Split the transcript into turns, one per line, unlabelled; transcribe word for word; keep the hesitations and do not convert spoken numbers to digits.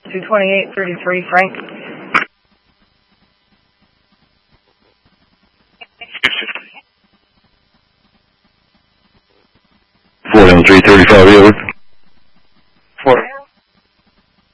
two twenty-eight thirty-three, Frank.
four one three thirty-five, over.